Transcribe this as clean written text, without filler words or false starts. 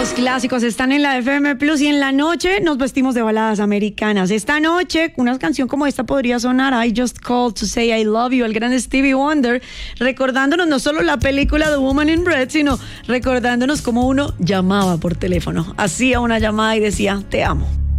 Clásicos están en la FM Plus y en la noche nos vestimos de baladas americanas. Esta noche, una canción como esta podría sonar, I Just Called to Say I Love You, el gran Stevie Wonder, recordándonos no solo la película The Woman in Red, sino recordándonos cómo uno llamaba por teléfono, hacía una llamada y decía, te amo.